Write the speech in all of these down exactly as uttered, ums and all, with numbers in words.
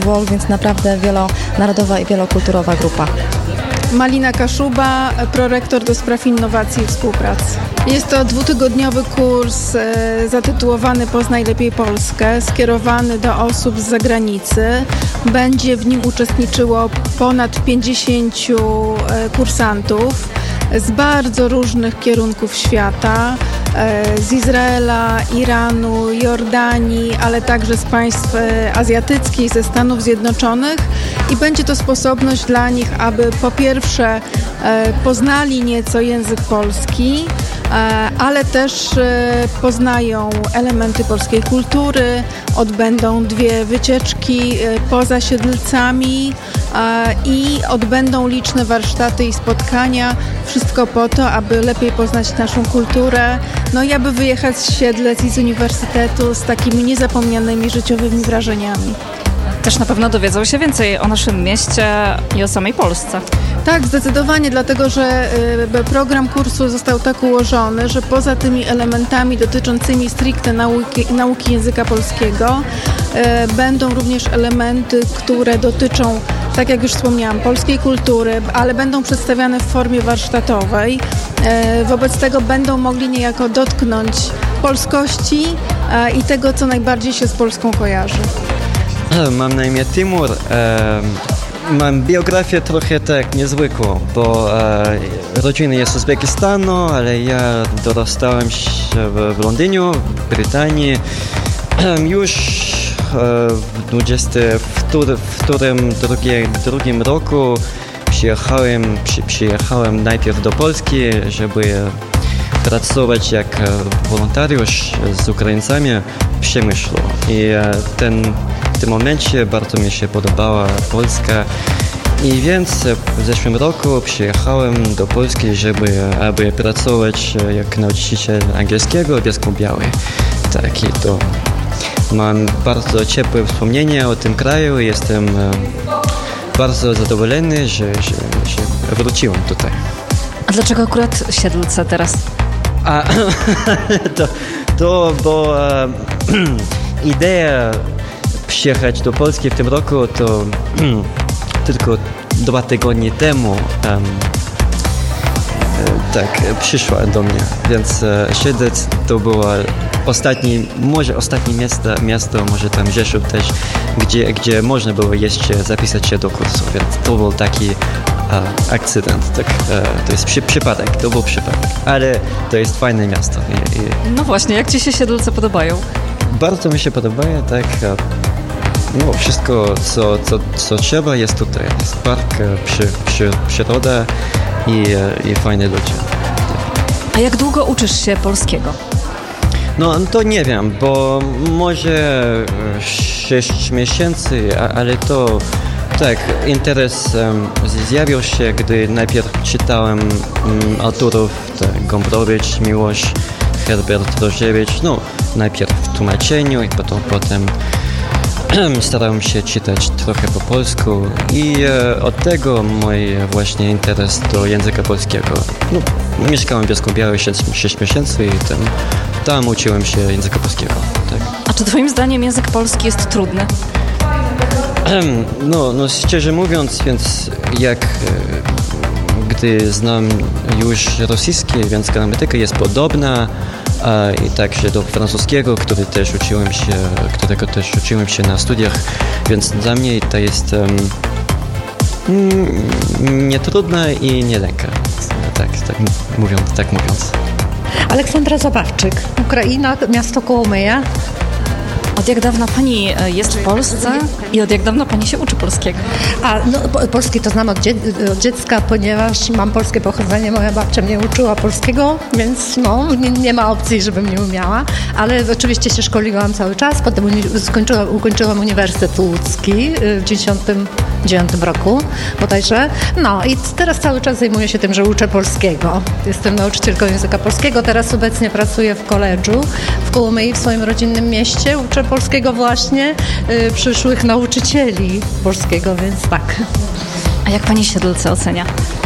Wol, więc naprawdę wielonarodowa i wielokulturowa grupa. Malina Kaszuba, prorektor do spraw innowacji i współpracy. Jest to dwutygodniowy kurs e, zatytułowany Poznaj lepiej Polskę, skierowany do osób z zagranicy. Będzie w nim uczestniczyło ponad pięćdziesięciu e, kursantów z bardzo różnych kierunków świata, e, z Izraela, Iranu, Jordanii, ale także z państw e, azjatyckich, ze Stanów Zjednoczonych i będzie to sposobność dla nich, aby po pierwsze e, poznali nieco język polski, ale też poznają elementy polskiej kultury, odbędą dwie wycieczki poza Siedlcami i odbędą liczne warsztaty i spotkania. Wszystko po to, aby lepiej poznać naszą kulturę, no i aby wyjechać z Siedlec i z uniwersytetu z takimi niezapomnianymi życiowymi wrażeniami. Też na pewno dowiedzą się więcej o naszym mieście i o samej Polsce. Tak, zdecydowanie, dlatego że y, program kursu został tak ułożony, że poza tymi elementami dotyczącymi stricte nauki, nauki języka polskiego y, będą również elementy, które dotyczą, tak jak już wspomniałam, polskiej kultury, ale będą przedstawiane w formie warsztatowej. Y, wobec tego będą mogli niejako dotknąć polskości y, i tego, co najbardziej się z Polską kojarzy. Mam na imię Timur. E, mam biografię trochę tak niezwykłą, bo e, rodzina jest z Uzbekistanu, ale ja dorastałem się w, w Londynie, w Brytanii. E, już e, w dwudziestym drugim roku przyjechałem, przy, przyjechałem najpierw do Polski, żeby pracować jak wolontariusz z Ukraińcami w Przemyślu. I e, ten W tym momencie bardzo mi się podobała Polska i więc w zeszłym roku przyjechałem do Polski, żeby aby pracować jak nauczyciel angielskiego w Bielsku-Białej. Tak, i to mam bardzo ciepłe wspomnienia o tym kraju i jestem bardzo zadowolony, że, że, że wróciłem tutaj. A dlaczego akurat Siedlce teraz? A, to, to bo idea przyjechać do Polski w tym roku, to tylko dwa tygodnie temu um, tak przyszła do mnie, więc e, Siedlec to było ostatni, może ostatnie miasto, miasto, może tam Rzeszów też, gdzie, gdzie można było jeszcze zapisać się do kursu, więc to był taki e, akcydent, tak, e, to jest przy, przypadek, to był przypadek, ale to jest fajne miasto. I, i no właśnie, jak Ci się Siedlce podobają? Bardzo mi się podobają, tak. No, wszystko, co, co, co trzeba, jest tutaj. Jest park, przy, przy, przyroda i, i fajne ludzie. A jak długo uczysz się polskiego? No, to nie wiem, bo może sześć miesięcy, ale to tak, interes um, zjawił się, gdy najpierw czytałem um, autorów, tak, Gombrowicz, Miłosz, Herbert Rożewicz, no, najpierw w tłumaczeniu i potem, potem starałem się czytać trochę po polsku i e, od tego mój właśnie interes do języka polskiego. No, mieszkałem w Bielsku-Białej sześć miesięcy i tam, tam uczyłem się języka polskiego. Tak. A czy twoim zdaniem język polski jest trudny? No, no szczerze mówiąc, więc jak e, gdy znam już rosyjski, więc gramatyka jest podobna, a i także do francuskiego, który też uczyłem się, którego też uczyłem się na studiach, więc dla mnie to jest um, nietrudna i nie lekka, tak, tak mówiąc, tak mówiąc. Aleksandra Zabawczyk, Ukraina, miasto Kołomyja. Od jak dawna Pani jest w Polsce i od jak dawna Pani się uczy polskiego? A, no, polski to znam od, dzie- od dziecka, ponieważ mam polskie pochodzenie. Moja babcia mnie uczyła polskiego, więc no, nie, nie ma opcji, żebym nie umiała. Ale oczywiście się szkoliłam cały czas. Potem uni- skończyłam, ukończyłam Uniwersytet Łódzki w dziewięćdziesiątym dziewiątym roku bodajże. No i teraz cały czas zajmuję się tym, że uczę polskiego. Jestem nauczycielką języka polskiego. Teraz obecnie pracuję w koledżu w Kołomyi, w swoim rodzinnym mieście. Uczę polskiego właśnie y, przyszłych nauczycieli polskiego, więc tak. A jak Pani Siedlce ocenia?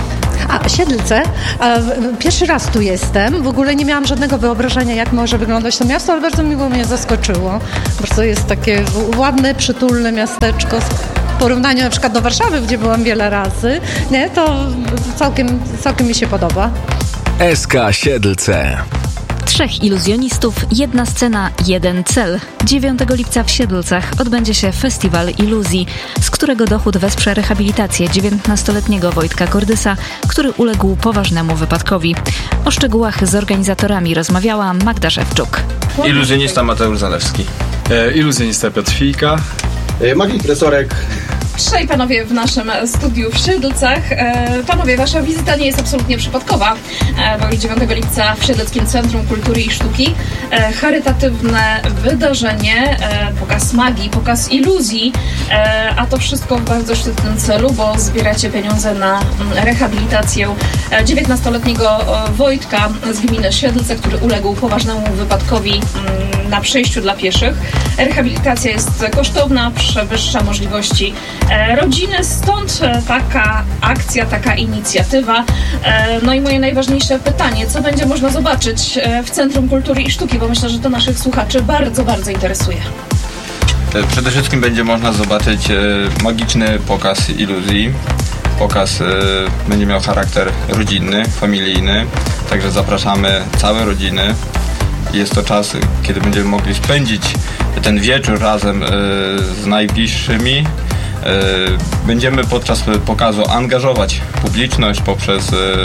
A Siedlce, a, pierwszy raz tu jestem, w ogóle nie miałam żadnego wyobrażenia, jak może wyglądać to miasto, ale bardzo miło mnie zaskoczyło. Bardzo jest takie ładne, przytulne miasteczko. W porównaniu na przykład do Warszawy, gdzie byłam wiele razy, nie, to całkiem, całkiem mi się podoba. S K Siedlce. Trzech iluzjonistów, jedna scena, jeden cel. dziewiątego lipca w Siedlcach odbędzie się Festiwal Iluzji, z którego dochód wesprze rehabilitację dziewiętnastoletniego Wojtka Kordysa, który uległ poważnemu wypadkowi. O szczegółach z organizatorami rozmawiała Magda Szewczuk. Iluzjonista Mateusz Zalewski. E, iluzjonista Piotr Fijka. E, magik Tresorek. Trzej panowie w naszym studiu w Siedlcach. Panowie, wasza wizyta nie jest absolutnie przypadkowa, bo dziewiątego lipca w Siedleckim Centrum Kultury i Sztuki charytatywne wydarzenie, pokaz magii, pokaz iluzji, a to wszystko w bardzo szczytnym celu, bo zbieracie pieniądze na rehabilitację dziewiętnastoletniego Wojtka z gminy Siedlce, który uległ poważnemu wypadkowi na przejściu dla pieszych. Rehabilitacja jest kosztowna, przewyższa możliwości rodziny, stąd taka akcja, taka inicjatywa. No i moje najważniejsze pytanie, co będzie można zobaczyć w Centrum Kultury i Sztuki, bo myślę, że to naszych słuchaczy bardzo, bardzo interesuje. Przede wszystkim będzie można zobaczyć magiczny pokaz iluzji. Pokaz będzie miał charakter rodzinny, familijny, także zapraszamy całe rodziny. Jest to czas, kiedy będziemy mogli spędzić ten wieczór razem z najbliższymi. Będziemy podczas pokazu angażować publiczność poprzez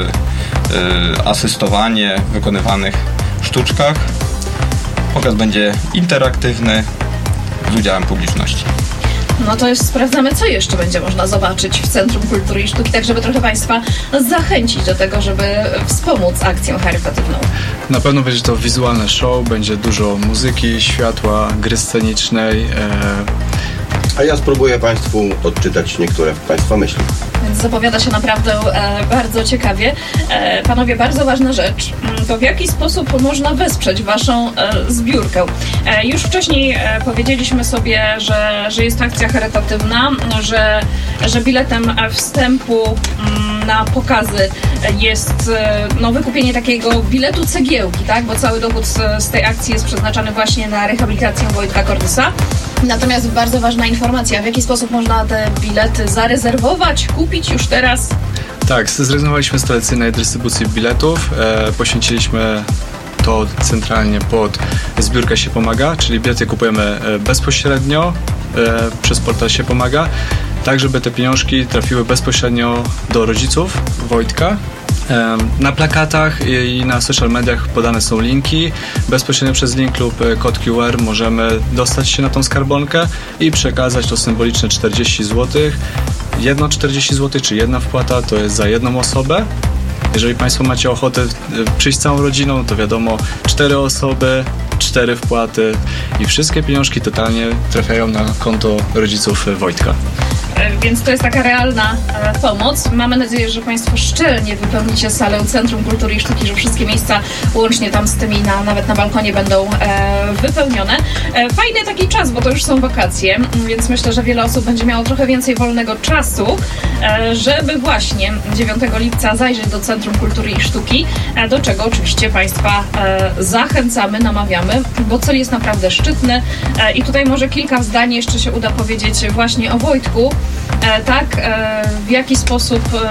asystowanie w wykonywanych sztuczkach. Pokaz będzie interaktywny z udziałem publiczności. No to już sprawdzamy, co jeszcze będzie można zobaczyć w Centrum Kultury i Sztuki, tak żeby trochę Państwa zachęcić do tego, żeby wspomóc akcję charytatywną. Na pewno będzie to wizualne show, będzie dużo muzyki, światła, gry scenicznej. E... A ja spróbuję Państwu odczytać niektóre Państwa myśli. Więc zapowiada się naprawdę e, bardzo ciekawie. E, panowie, bardzo ważna rzecz, to w jaki sposób można wesprzeć Waszą e, zbiórkę. E, już wcześniej e, powiedzieliśmy sobie, że, że jest akcja charytatywna, że, że biletem wstępu m, na pokazy jest e, no, wykupienie takiego biletu cegiełki, tak? Bo cały dochód z, z tej akcji jest przeznaczony właśnie na rehabilitację Wojtka Kordysa. Natomiast bardzo ważna informacja, w jaki sposób można te bilety zarezerwować, kupić już teraz? Tak, zrezygnowaliśmy z tradycyjnej dystrybucji biletów, e, poświęciliśmy to centralnie pod Zbiórka się pomaga, czyli bilety kupujemy bezpośrednio e, przez portal się pomaga, tak żeby te pieniążki trafiły bezpośrednio do rodziców Wojtka. Na plakatach i na social mediach podane są linki. Bezpośrednio przez link lub kod Q R możemy dostać się na tą skarbonkę i przekazać to symboliczne czterdzieści złotych. Jedno czterdzieści złotych, czy jedna wpłata to jest za jedną osobę. Jeżeli Państwo macie ochotę przyjść całą rodziną, to wiadomo, cztery osoby, cztery wpłaty i wszystkie pieniążki totalnie trafiają na konto rodziców Wojtka. Więc to jest taka realna e, pomoc. Mamy nadzieję, że Państwo szczelnie wypełnicie salę Centrum Kultury i Sztuki, że wszystkie miejsca łącznie tam z tymi na, nawet na balkonie będą e, wypełnione. E, fajny taki czas, bo to już są wakacje, więc myślę, że wiele osób będzie miało trochę więcej wolnego czasu, e, żeby właśnie dziewiątego lipca zajrzeć do Centrum Kultury i Sztuki, e, do czego oczywiście Państwa e, zachęcamy, namawiamy, bo cel jest naprawdę szczytny e, i tutaj może kilka zdań jeszcze się uda powiedzieć właśnie o Wojtku. E, tak, e, w jaki sposób e,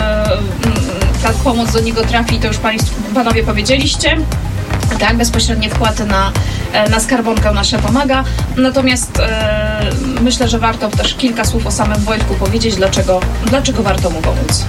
ta pomoc do niego trafi, to już państwo, panowie powiedzieliście. Tak, bezpośrednie wpłaty na, na skarbonkę nasze pomaga. Natomiast e, myślę, że warto też kilka słów o samym Wojtku powiedzieć, dlaczego, dlaczego warto mu pomóc.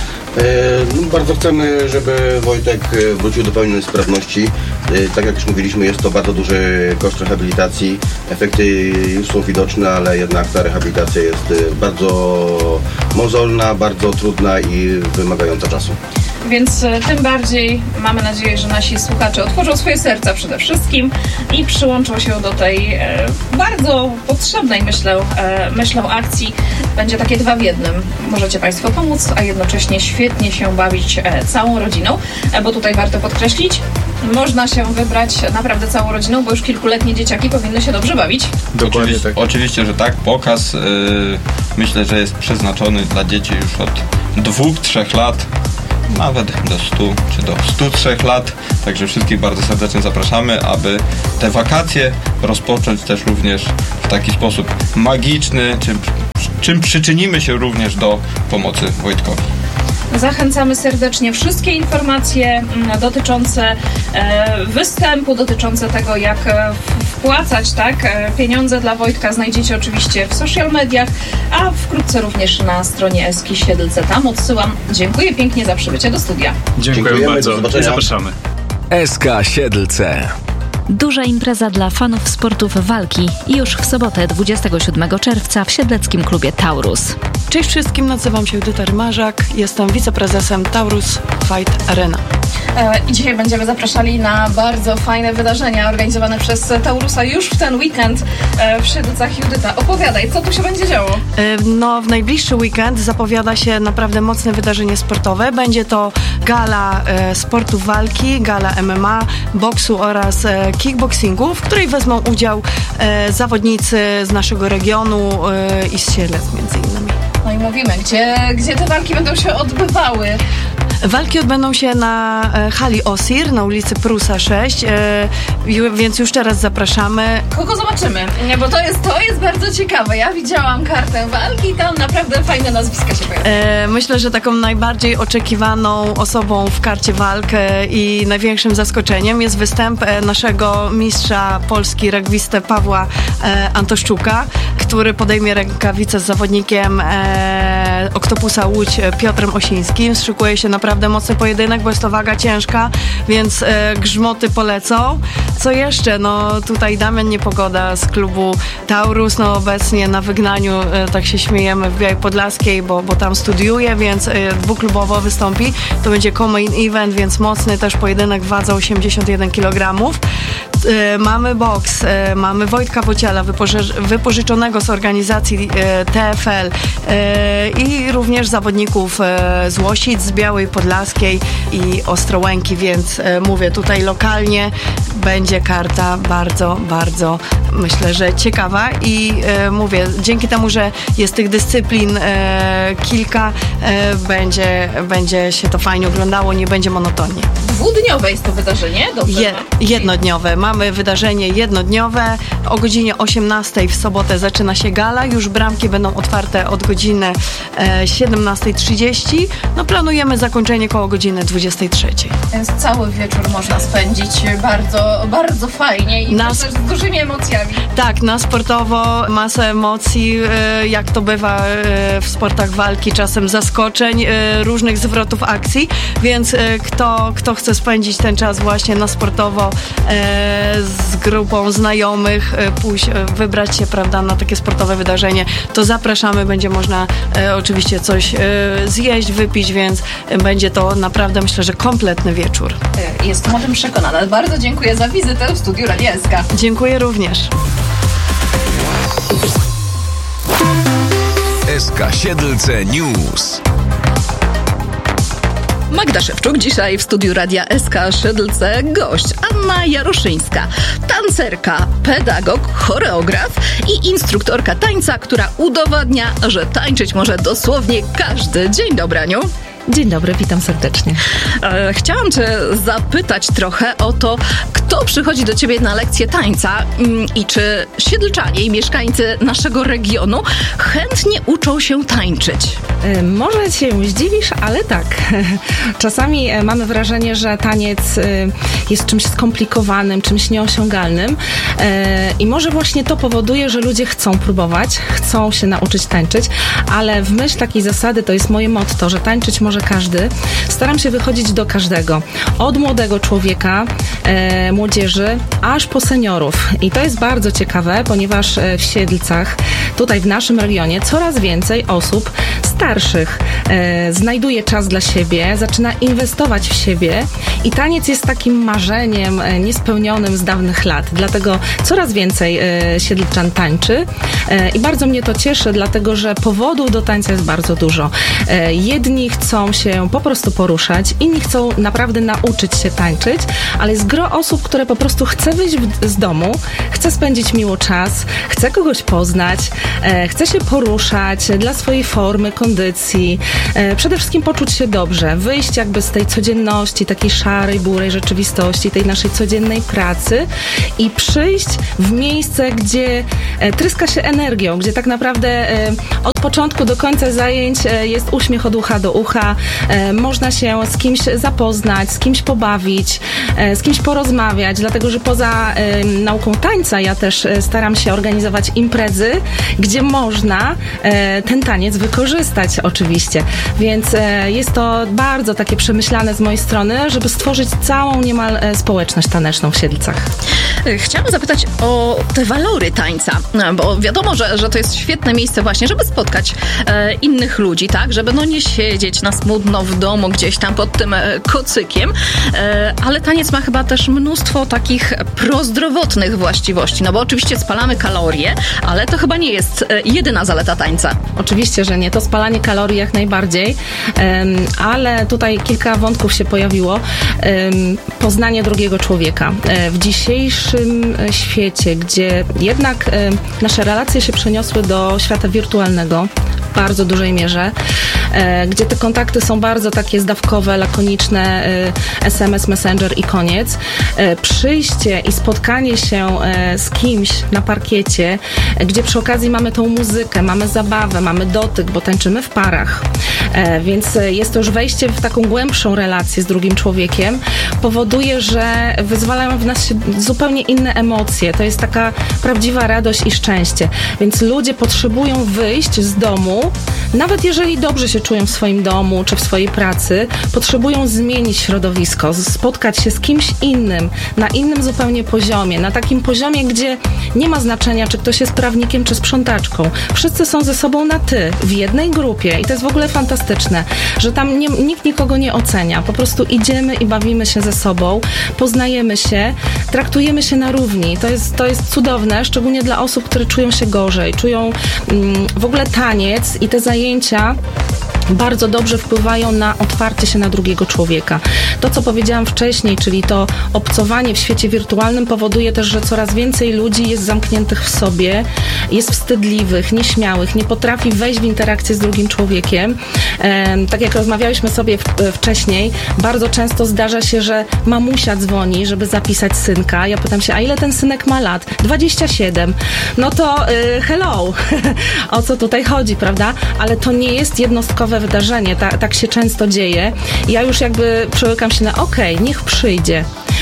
No, bardzo chcemy, żeby Wojtek wrócił do pełnej sprawności. Tak jak już mówiliśmy, jest to bardzo duży koszt rehabilitacji. Efekty już są widoczne, ale jednak ta rehabilitacja jest bardzo mozolna, bardzo trudna i wymagająca czasu. Więc tym bardziej mamy nadzieję, że nasi słuchacze otworzą swoje serca przede wszystkim i przyłączą się do tej e, bardzo potrzebnej, myślę, e, myślę akcji. Będzie takie dwa w jednym. Możecie Państwo pomóc, a jednocześnie świetnie się bawić e, całą rodziną, e, bo tutaj warto podkreślić, można się wybrać naprawdę całą rodziną, bo już kilkuletnie dzieciaki powinny się dobrze bawić. Dokładnie oczywiście, tak. Oczywiście, że tak. Pokaz yy, myślę, że jest przeznaczony dla dzieci już od dwóch, trzech lat. nawet do stu czy do stu trzech lat. Także wszystkich bardzo serdecznie zapraszamy, aby te wakacje rozpocząć też również w taki sposób magiczny, czym, czym przyczynimy się również do pomocy Wojtkowi. Zachęcamy serdecznie. Wszystkie informacje dotyczące e, występu, dotyczące tego, jak e, wpłacać tak, e, pieniądze dla Wojtka znajdziecie oczywiście w social mediach, a wkrótce również na stronie Eski Siedlce. Tam odsyłam. Dziękuję pięknie za przybycie do studia. Dziękuję Dziękujemy, bardzo i zapraszamy. S K Siedlce. Duża impreza dla fanów sportów walki już w sobotę dwudziestego siódmego czerwca w siedleckim klubie Taurus. Cześć wszystkim, nazywam się Edyta Rymarzak, jestem wiceprezesem Taurus Fight Arena. I dzisiaj będziemy zapraszali na bardzo fajne wydarzenia organizowane przez Taurusa już w ten weekend w Siedlcach. Judyta, opowiadaj, co tu się będzie działo? No, w najbliższy weekend zapowiada się naprawdę mocne wydarzenie sportowe. Będzie to gala e, sportu walki, gala M M A, boksu oraz e, kickboxingu, w której wezmą udział e, zawodnicy z naszego regionu e, i z Siedlec między innymi. No i mówimy, gdzie, gdzie te walki będą się odbywały? Walki odbędą się na e, hali Osir, na ulicy Prusa sześć, e, ju, więc już teraz zapraszamy. Kogo zobaczymy? Nie, bo to jest, to jest bardzo ciekawe. Ja widziałam kartę walki i tam naprawdę fajne nazwiska się pojawiają. E, myślę, że taką najbardziej oczekiwaną osobą w karcie walk e, i największym zaskoczeniem jest występ e, naszego mistrza Polski rugbyisty Pawła e, Antoszczuka, który podejmie rękawice z zawodnikiem e, Oktopusa Łódź Piotrem Osińskim. Szykuje się naprawdę mocny pojedynek, bo jest to waga ciężka, więc e, grzmoty polecą. Co jeszcze? No tutaj Damian Niepogoda z klubu Taurus, no obecnie na wygnaniu, e, tak się śmiejemy, w Białej Podlaskiej, bo, bo tam studiuje, więc e, dwuklubowo wystąpi. To będzie co-main event, więc mocny też pojedynek w wadze osiemdziesiąt jeden kilogramów. E, mamy boks, e, mamy Wojtka Bociela, wypoży- wypożyczonego z organizacji e, T F L e, i również zawodników e, z Łosic, z Białej Podlaskiej i Ostrołęki, więc e, mówię, tutaj lokalnie będzie karta bardzo, bardzo, myślę, że ciekawa i e, mówię, dzięki temu, że jest tych dyscyplin e, kilka, e, będzie, będzie się to fajnie oglądało, nie będzie monotonnie. Dwudniowe jest to wydarzenie? Dobrze. Je, jednodniowe. Mamy wydarzenie jednodniowe. O godzinie osiemnastej w sobotę zaczyna się gala. Już bramki będą otwarte od godziny e, siedemnasta trzydzieści. No planujemy zakończenie koło godziny dwudziestej trzeciej. Więc cały wieczór można spędzić bardzo, bardzo fajnie i na, też z dużymi emocjami. Tak, na sportowo masę emocji, e, jak to bywa e, w sportach walki, czasem zaskoczeń, e, różnych zwrotów akcji, więc e, kto, kto chce spędzić ten czas właśnie na sportowo e, z grupą znajomych, e, pójść, e, wybrać się, prawda, na takie sportowe wydarzenie, to zapraszamy, będzie można e, oczywiście coś e, zjeść, wypić, więc e, będzie to naprawdę, myślę, że kompletny wieczór. Jestem o tym przekonana. Bardzo dziękuję za wizytę w studiu Radia S K. Dziękuję również. S K Siedlce News. Magda Szewczuk, dzisiaj w studiu Radia S K Siedlce gość Anna Jaroszyńska, tancerka, pedagog, choreograf i instruktorka tańca, która udowadnia, że tańczyć może dosłownie każdy. Dzień dobry, Aniu. Dzień dobry, witam serdecznie. E, chciałam Cię zapytać trochę o to, kto przychodzi do Ciebie na lekcje tańca mm, i czy siedlczanie i mieszkańcy naszego regionu chętnie uczą się tańczyć? E, może się zdziwisz, ale tak. Czasami e, mamy wrażenie, że taniec e, jest czymś skomplikowanym, czymś nieosiągalnym e, i może właśnie to powoduje, że ludzie chcą próbować, chcą się nauczyć tańczyć, ale w myśl takiej zasady to jest moje motto, że tańczyć może każdy. Staram się wychodzić do każdego. Od młodego człowieka, e, młodzieży, aż po seniorów. I to jest bardzo ciekawe, ponieważ w Siedlcach, tutaj w naszym regionie, coraz więcej osób starszych e, znajduje czas dla siebie, zaczyna inwestować w siebie i taniec jest takim marzeniem e, niespełnionym z dawnych lat. Dlatego coraz więcej e, siedlczan tańczy e, i bardzo mnie to cieszy, dlatego że powodów do tańca jest bardzo dużo. E, jedni chcą chcą się po prostu poruszać, inni chcą naprawdę nauczyć się tańczyć, ale jest gro osób, które po prostu chce wyjść w, z domu, chce spędzić miło czas, chce kogoś poznać, e, chce się poruszać dla swojej formy, kondycji, e, przede wszystkim poczuć się dobrze, wyjść jakby z tej codzienności, takiej szarej, burej rzeczywistości, tej naszej codziennej pracy i przyjść w miejsce, gdzie e, tryska się energią, gdzie tak naprawdę e, od początku do końca zajęć e, jest uśmiech od ucha do ucha, e, można się z kimś zapoznać, z kimś pobawić, e, z kimś porozmawiać, dlatego że poza e, nauką tańca ja też e, staram się organizować imprezy, gdzie można e, ten taniec wykorzystać oczywiście, więc e, jest to bardzo takie przemyślane z mojej strony, żeby stworzyć całą niemal e, społeczność taneczną w Siedlcach. Chciałam zapytać o te walory tańca, bo wiadomo, że, że to jest świetne miejsce właśnie, żeby spotkać e, innych ludzi, tak, żeby no nie siedzieć na smutno w domu gdzieś tam pod tym e, kocykiem, e, ale taniec ma chyba też mnóstwo takich prozdrowotnych właściwości, no bo oczywiście spalamy kalorie, ale to chyba nie jest e, jedyna zaleta tańca. Oczywiście, że nie, to spalanie kalorii jak najbardziej, um, ale tutaj kilka wątków się pojawiło. Um, poznanie drugiego człowieka. E, w dzisiejszym świecie, gdzie jednak e, nasze relacje się przeniosły do świata wirtualnego w bardzo dużej mierze, e, gdzie te kontakty są bardzo takie zdawkowe, lakoniczne, e, S M S, Messenger i koniec. E, przyjście i spotkanie się e, z kimś na parkiecie, e, gdzie przy okazji mamy tą muzykę, mamy zabawę, mamy dotyk, bo tańczymy w parach, e, więc jest to już wejście w taką głębszą relację z drugim człowiekiem, powoduje, że wyzwalają w nas się zupełnie inne emocje. To jest taka prawdziwa radość i szczęście. Więc ludzie potrzebują wyjść z domu, nawet jeżeli dobrze się czują w swoim domu czy w swojej pracy, potrzebują zmienić środowisko, spotkać się z kimś innym, na innym zupełnie poziomie, na takim poziomie, gdzie nie ma znaczenia, czy ktoś jest prawnikiem, czy sprzątaczką. Wszyscy są ze sobą na ty, w jednej grupie i to jest w ogóle fantastyczne, że tam nie, nikt nikogo nie ocenia. Po prostu idziemy i bawimy się ze sobą, poznajemy się, traktujemy się na równi. To jest, to jest cudowne, szczególnie dla osób, które czują się gorzej, czują mm, w ogóle taniec i te zajęcia bardzo dobrze wpływają na otwarcie się na drugiego człowieka. To, co powiedziałam wcześniej, czyli to obcowanie w świecie wirtualnym powoduje też, że coraz więcej ludzi jest zamkniętych w sobie, jest wstydliwych, nieśmiałych, nie potrafi wejść w interakcję z drugim człowiekiem. E, tak jak rozmawiałyśmy sobie w, wcześniej, bardzo często zdarza się, że mamusia dzwoni, żeby zapisać synka. Ja pytam się, a ile ten synek ma lat? dwadzieścia siedem. No to y, hello, o co tutaj chodzi, prawda? Ale to nie jest jednostkowe wydarzenie, Ta, tak się często dzieje. Ja już jakby przełykam się na okej, okay, niech przyjdzie.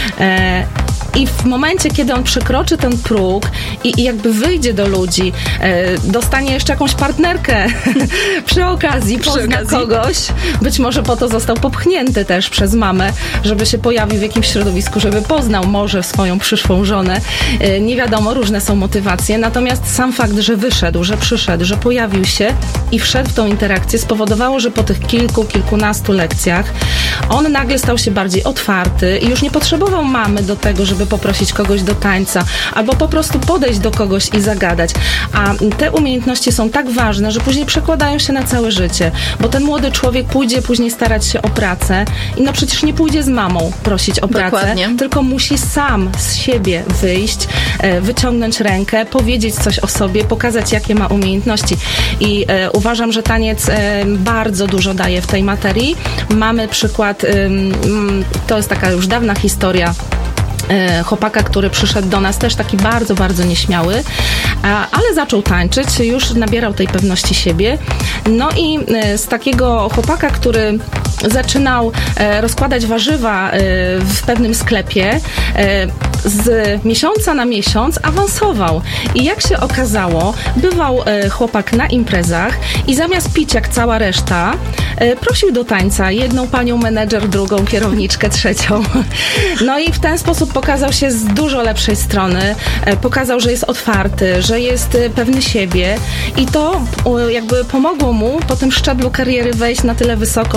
E, I w momencie, kiedy on przekroczy ten próg i, i jakby wyjdzie do ludzi, e, dostanie jeszcze jakąś partnerkę przy okazji, pozna przy okazji. kogoś, być może po to został popchnięty też przez mamę, żeby się pojawił w jakimś środowisku, żeby poznał może swoją przyszłą żonę. E, nie wiadomo, różne są motywacje, natomiast sam fakt, że wyszedł, że przyszedł, że pojawił się i wszedł w tą interakcję, spowodowało, że po tych kilku, kilkunastu lekcjach on nagle stał się bardziej otwarty i już nie potrzebował mamy do tego, żeby poprosić kogoś do tańca, albo po prostu podejść do kogoś i zagadać. A te umiejętności są tak ważne, że później przekładają się na całe życie, bo ten młody człowiek pójdzie później starać się o pracę i no przecież nie pójdzie z mamą prosić o pracę, Dokładnie. tylko musi sam z siebie wyjść, wyciągnąć rękę, powiedzieć coś o sobie, pokazać, jakie ma umiejętności. I e, uważam, że taniec e, bardzo dużo daje w tej materii. Mamy przykład, e, to jest taka już dawna historia, chłopaka, który przyszedł do nas też taki bardzo, bardzo nieśmiały, ale zaczął tańczyć, już nabierał tej pewności siebie. No i z takiego chłopaka, który zaczynał rozkładać warzywa w pewnym sklepie, z miesiąca na miesiąc awansował. I jak się okazało, bywał chłopak na imprezach i zamiast pić jak cała reszta, prosił do tańca jedną panią menedżer, drugą kierowniczkę, trzecią. No i w ten sposób pokazał się z dużo lepszej strony, pokazał, że jest otwarty, że jest pewny siebie i to jakby pomogło mu po tym szczeblu kariery wejść na tyle wysoko, że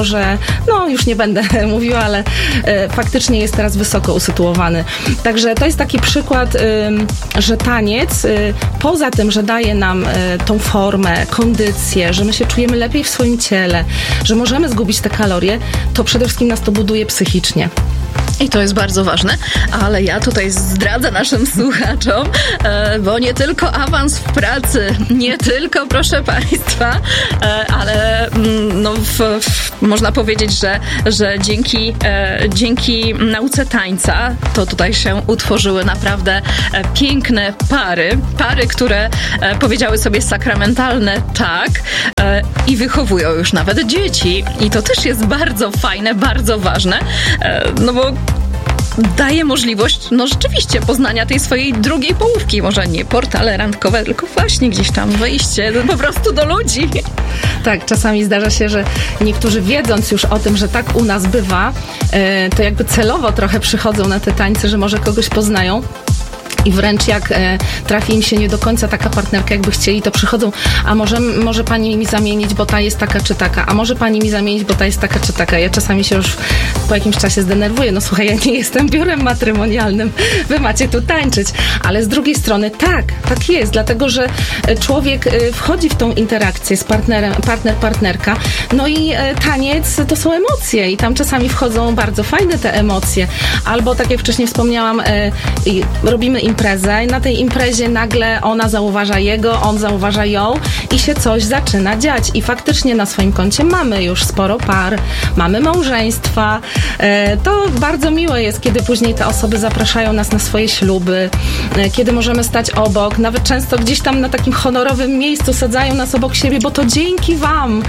no już nie będę mówiła, ale e, faktycznie jest teraz wysoko usytuowany. Także to jest taki przykład, y, że taniec, y, poza tym, że daje nam y, tą formę, kondycję, że my się czujemy lepiej w swoim ciele, że możemy zgubić te kalorie, to przede wszystkim nas to buduje psychicznie. I to jest bardzo ważne, ale ja tutaj zdradzę naszym słuchaczom, e, bo nie tylko awans w pracy, nie tylko, proszę Państwa, e, ale mm, no, w, w, można powiedzieć, że, że dzięki, e, dzięki nauce tańca to tutaj się utworzyły naprawdę e, piękne pary, pary, które e, powiedziały sobie sakramentalne tak e, i wychowują już nawet dzieci. I to też jest bardzo fajne, bardzo ważne, e, no bo daje możliwość, no rzeczywiście, poznania tej swojej drugiej połówki. Może nie portale randkowe, tylko właśnie gdzieś tam wejście po prostu do ludzi. Tak, czasami zdarza się, że niektórzy wiedząc już o tym, że tak u nas bywa, to jakby celowo trochę przychodzą na te tańce, że może kogoś poznają. I wręcz jak e, trafi im się nie do końca taka partnerka, jakby chcieli, to przychodzą, a może, może pani mi zamienić, bo ta jest taka czy taka, a może pani mi zamienić, bo ta jest taka czy taka. Ja czasami się już po jakimś czasie zdenerwuję. No słuchaj, ja nie jestem biurem matrymonialnym, wy macie tu tańczyć. Ale z drugiej strony tak, tak jest, dlatego że człowiek wchodzi w tą interakcję z partnerem, partner, partnerka, no i e, taniec to są emocje i tam czasami wchodzą bardzo fajne te emocje. Albo tak jak wcześniej wspomniałam, e, robimy imprezę i na tej imprezie nagle ona zauważa jego, on zauważa ją i się coś zaczyna dziać. I faktycznie na swoim koncie mamy już sporo par, mamy małżeństwa. E, to bardzo miłe jest, kiedy później te osoby zapraszają nas na swoje śluby, e, kiedy możemy stać obok, nawet często gdzieś tam na takim honorowym miejscu sadzają nas obok siebie, bo to dzięki wam.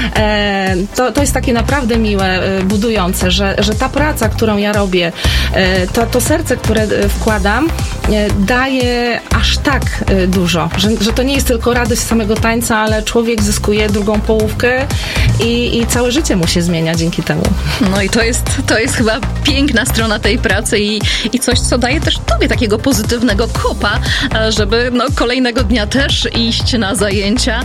E, to, to jest takie naprawdę miłe, e, budujące, że, że ta praca, którą ja robię, e, to, to serce, które e, wkładam, daje aż tak dużo, że, że to nie jest tylko radość samego tańca, ale człowiek zyskuje drugą połówkę i, i całe życie mu się zmienia dzięki temu. No i to jest, to jest chyba piękna strona tej pracy i, i coś, co daje też tobie takiego pozytywnego kopa, żeby no, kolejnego dnia też iść na zajęcia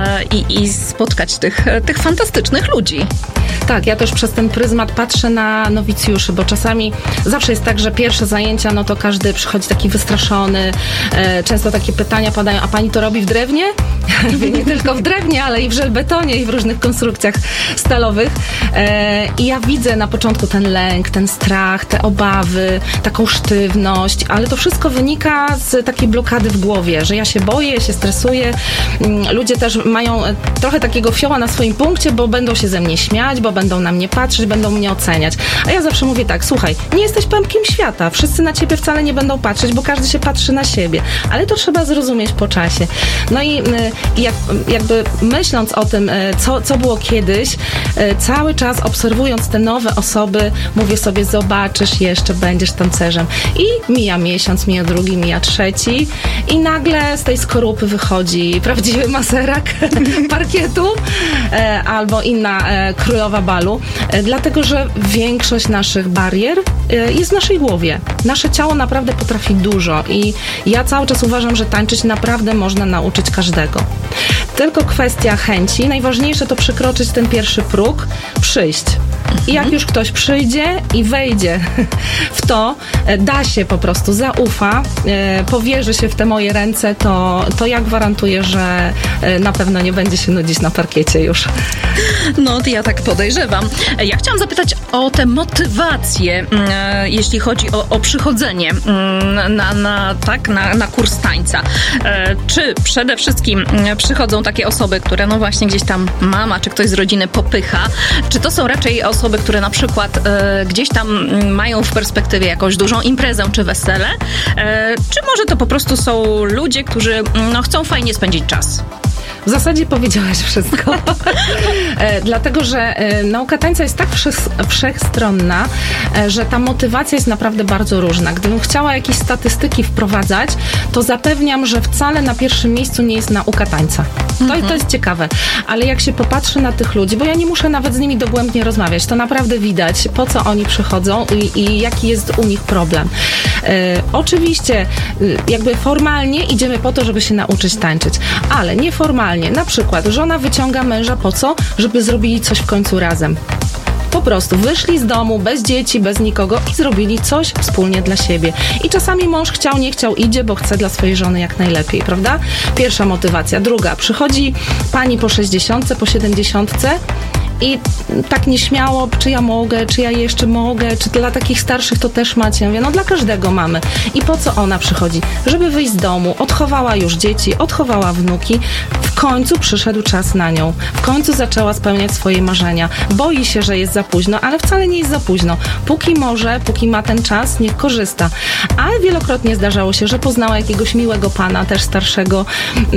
i, i spotkać tych, tych fantastycznych ludzi. Tak, ja też przez ten pryzmat patrzę na nowicjuszy, bo czasami zawsze jest tak, że pierwsze zajęcia, no to każdy przychodzi taki wystraszony, e, często takie pytania padają, a pani to robi w drewnie? Nie tylko w drewnie, ale i w żelbetonie i w różnych konstrukcjach stalowych. E, I ja widzę na początku ten lęk, ten strach, te obawy, taką sztywność, ale to wszystko wynika z takiej blokady w głowie, że ja się boję, się stresuję. Ludzie też mają trochę takiego fioła na swoim punkcie, bo będą się ze mnie śmiać, bo będą na mnie patrzeć, będą mnie oceniać. A ja zawsze mówię tak, słuchaj, nie jesteś pępkiem świata, wszyscy na ciebie wcale nie będą patrzeć, bo każdy się patrzy na siebie, ale to trzeba zrozumieć po czasie. No i jak, jakby myśląc o tym, co, co było kiedyś, cały czas obserwując te nowe osoby, mówię sobie, zobaczysz, jeszcze będziesz tancerzem. I mija miesiąc, mija drugi, mija trzeci i nagle z tej skorupy wychodzi prawdziwy maserak parkietu albo inna królowa balu, dlatego, że większość naszych barier jest w naszej głowie. Nasze ciało naprawdę potrafi dużo i ja cały czas uważam, że tańczyć naprawdę można nauczyć każdego. Tylko kwestia chęci. Najważniejsze to przekroczyć ten pierwszy próg, przyjść. I jak już ktoś przyjdzie i wejdzie w to, da się po prostu, zaufa, powierzy się w te moje ręce, to, to ja gwarantuję, że na pewno nie będzie się nudzić na parkiecie już. No, to ja tak podejrzewam. Ja chciałam zapytać o tę motywację, jeśli chodzi o, o przychodzenie na, na, tak, na, na kurs tańca. Czy przede wszystkim przychodzą takie osoby, które no właśnie gdzieś tam mama czy ktoś z rodziny popycha, czy to są raczej osoby, które na przykład e, gdzieś tam mają w perspektywie jakąś dużą imprezę czy wesele, e, czy może to po prostu są ludzie, którzy no, chcą fajnie spędzić czas? W zasadzie powiedziałaś wszystko. e, dlatego, że e, nauka tańca jest tak wszech, wszechstronna, e, że ta motywacja jest naprawdę bardzo różna. Gdybym chciała jakieś statystyki wprowadzać, to zapewniam, że wcale na pierwszym miejscu nie jest nauka tańca. To, mhm. to jest ciekawe. Ale jak się popatrzy na tych ludzi, bo ja nie muszę nawet z nimi dogłębnie rozmawiać, to naprawdę widać, po co oni przychodzą i, i jaki jest u nich problem. E, oczywiście, jakby formalnie idziemy po to, żeby się nauczyć tańczyć, ale nieformalnie. Na przykład żona wyciąga męża po co? Żeby zrobili coś w końcu razem. Po prostu wyszli z domu bez dzieci, bez nikogo i zrobili coś wspólnie dla siebie. I czasami mąż chciał, nie chciał, idzie, bo chce dla swojej żony jak najlepiej, prawda? Pierwsza motywacja. Druga, przychodzi pani po sześćdziesiątce, po siedemdziesiątce i tak nieśmiało, czy ja mogę, czy ja jeszcze mogę, czy dla takich starszych to też macie? Ja mówię, no dla każdego mamy. I po co ona przychodzi? Żeby wyjść z domu, odchowała już dzieci, odchowała wnuki, w końcu przyszedł czas na nią. W końcu zaczęła spełniać swoje marzenia. Boi się, że jest za późno, ale wcale nie jest za późno. Póki może, póki ma ten czas, niech korzysta. Ale wielokrotnie zdarzało się, że poznała jakiegoś miłego pana, też starszego,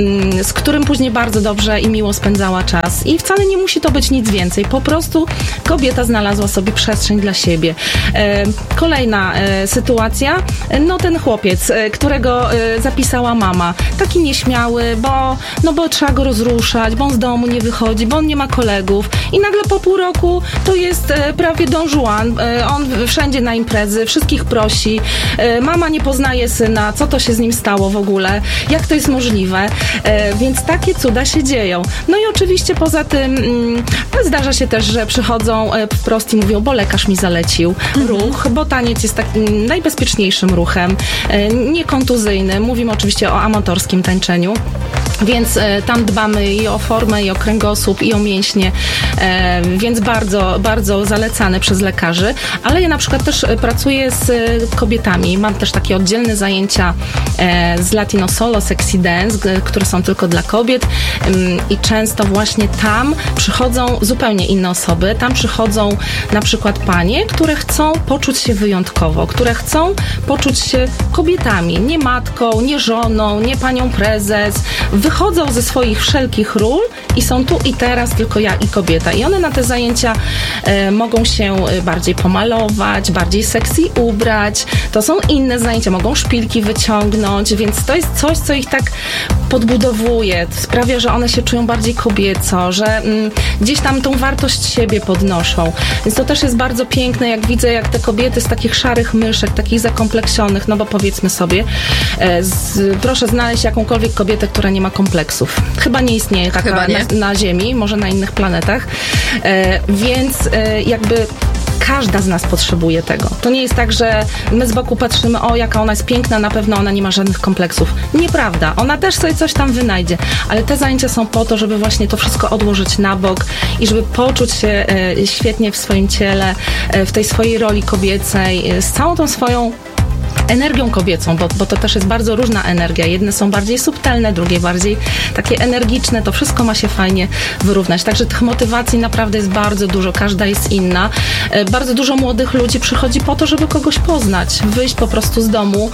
z którym później bardzo dobrze i miło spędzała czas. I wcale nie musi to być nic więcej. Po prostu kobieta znalazła sobie przestrzeń dla siebie. E, kolejna e, sytuacja, no ten chłopiec, e, którego e, zapisała mama, taki nieśmiały, bo, no bo trzeba go rozruszać, bo on z domu nie wychodzi, bo on nie ma kolegów i nagle po pół roku to jest e, prawie Don Juan, e, on wszędzie na imprezy, wszystkich prosi, e, mama nie poznaje syna, co to się z nim stało w ogóle, jak to jest możliwe, e, więc takie cuda się dzieją. No i oczywiście poza tym mm, zdarza się też, że przychodzą wprost i mówią, bo lekarz mi zalecił mhm. ruch, bo taniec jest takim najbezpieczniejszym ruchem, niekontuzyjnym. Mówimy oczywiście o amatorskim tańczeniu. Więc e, tam dbamy i o formę, i o kręgosłup, i o mięśnie, e, więc bardzo, bardzo zalecane przez lekarzy. Ale ja na przykład też pracuję z kobietami. Mam też takie oddzielne zajęcia e, z Latino Solo, Sexy Dance, g, które są tylko dla kobiet e, i często właśnie tam przychodzą zupełnie inne osoby. Tam przychodzą na przykład panie, które chcą poczuć się wyjątkowo, które chcą poczuć się kobietami, nie matką, nie żoną, nie panią prezes. Wychodzą ze swoich wszelkich ról i są tu i teraz tylko ja i kobieta. I one na te zajęcia e, mogą się bardziej pomalować, bardziej sexy ubrać. To są inne zajęcia, mogą szpilki wyciągnąć, więc to jest coś, co ich tak podbudowuje, sprawia, że one się czują bardziej kobieco, że mm, gdzieś tam tą wartość siebie podnoszą. Więc to też jest bardzo piękne, jak widzę, jak te kobiety z takich szarych myszek, takich zakompleksionych, no bo powiedzmy sobie, e, z, proszę znaleźć jakąkolwiek kobietę, która nie ma kompleksów. Chyba nie istnieje taka Chyba nie. Na, na Ziemi, może na innych planetach. E, więc e, jakby każda z nas potrzebuje tego. To nie jest tak, że my z boku patrzymy, o jaka ona jest piękna, na pewno ona nie ma żadnych kompleksów. Nieprawda. Ona też sobie coś tam wynajdzie. Ale te zajęcia są po to, żeby właśnie to wszystko odłożyć na bok i żeby poczuć się e, świetnie w swoim ciele, e, w tej swojej roli kobiecej, e, z całą tą swoją energią kobiecą, bo, bo to też jest bardzo różna energia. Jedne są bardziej subtelne, drugie bardziej takie energiczne. To wszystko ma się fajnie wyrównać. Także tych motywacji naprawdę jest bardzo dużo. Każda jest inna. Bardzo dużo młodych ludzi przychodzi po to, żeby kogoś poznać. Wyjść po prostu z domu,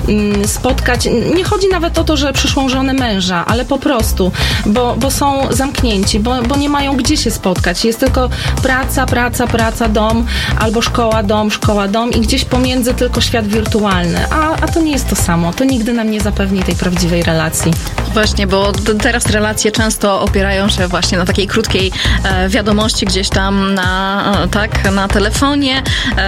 spotkać. Nie chodzi nawet o to, że przyszłą żonę męża, ale po prostu, bo, bo są zamknięci, bo, bo nie mają gdzie się spotkać. Jest tylko praca, praca, praca, dom, albo szkoła, dom, szkoła, dom i gdzieś pomiędzy tylko świat wirtualny. A, a to nie jest to samo. To nigdy nam nie zapewni tej prawdziwej relacji. Właśnie, bo teraz relacje często opierają się właśnie na takiej krótkiej e, wiadomości gdzieś tam na, e, tak, na telefonie,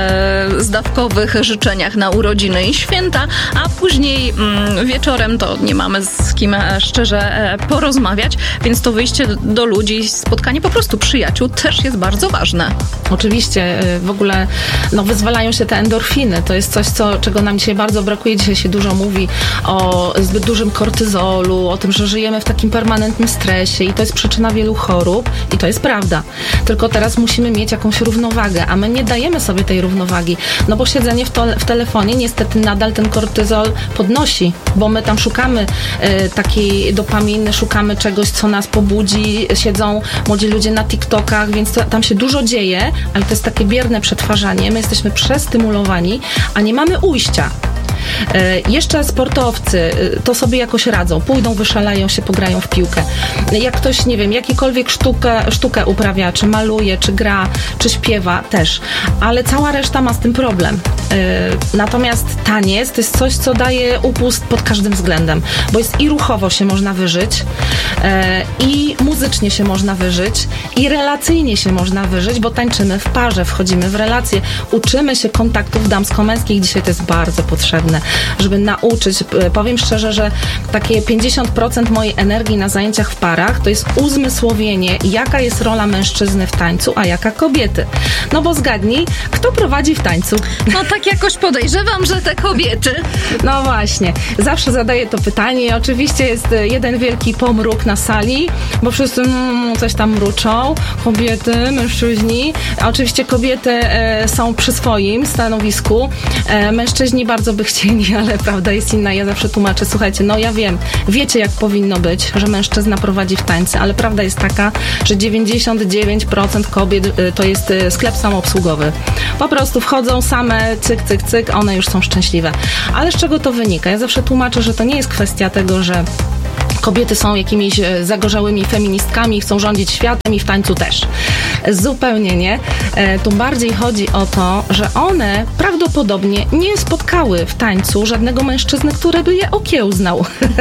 e, zdawkowych życzeniach na urodziny i święta, a później mm, wieczorem to nie mamy z kim e, szczerze e, porozmawiać, więc to wyjście do ludzi, spotkanie po prostu przyjaciół też jest bardzo ważne. Oczywiście, w ogóle no, wyzwalają się te endorfiny. To jest coś, co, czego nam dzisiaj bardzo brakuje. Dzisiaj się dużo mówi o zbyt dużym kortyzolu, o tym, że żyjemy w takim permanentnym stresie i to jest przyczyna wielu chorób i to jest prawda. Tylko teraz musimy mieć jakąś równowagę, a my nie dajemy sobie tej równowagi, no bo siedzenie w, to, w telefonie niestety nadal ten kortyzol podnosi, bo my tam szukamy y, takiej dopaminy, szukamy czegoś, co nas pobudzi. Siedzą młodzi ludzie na TikTokach, więc to, tam się dużo dzieje, ale to jest takie bierne przetwarzanie. My jesteśmy przestymulowani, a nie mamy ujścia. E, jeszcze sportowcy to sobie jakoś radzą. Pójdą, wyszalają się, pograją w piłkę. Jak ktoś, nie wiem, jakikolwiek sztukę, sztukę uprawia, czy maluje, czy gra, czy śpiewa, też. Ale cała reszta ma z tym problem. E, natomiast taniec to jest coś, co daje upust pod każdym względem, bo jest i ruchowo się można wyżyć, e, i muzycznie się można wyżyć, i relacyjnie się można wyżyć, bo tańczymy w parze, wchodzimy w relacje, uczymy się kontaktów damsko-męskich. Dzisiaj to jest bardzo potrzebne. potrzebne, żeby nauczyć. Powiem szczerze, że takie pięćdziesiąt procent mojej energii na zajęciach w parach to jest uzmysłowienie, jaka jest rola mężczyzny w tańcu, a jaka kobiety. No bo zgadnij, kto prowadzi w tańcu? No tak jakoś podejrzewam, że te kobiety. No właśnie. Zawsze zadaję to pytanie i oczywiście jest jeden wielki pomruk na sali, bo wszyscy mm, coś tam mruczą. Kobiety, mężczyźni. A oczywiście kobiety e, są przy swoim stanowisku. E, mężczyźni bardzo by chcieli, ale prawda jest inna. Ja zawsze tłumaczę, słuchajcie, no ja wiem, wiecie jak powinno być, że mężczyzna prowadzi w tańce, ale prawda jest taka, że dziewięćdziesiąt dziewięć procent kobiet e, to jest e, sklep samoobsługowy. Po prostu wchodzą same, cyk, cyk, cyk, one już są szczęśliwe. Ale z czego to wynika? Ja zawsze tłumaczę, że to nie jest kwestia tego, że kobiety są jakimiś zagorzałymi feministkami, chcą rządzić światem i w tańcu też. Zupełnie nie. E, tu bardziej chodzi o to, że one prawdopodobnie nie spotkały w tańcu żadnego mężczyzny, który by je okiełznał.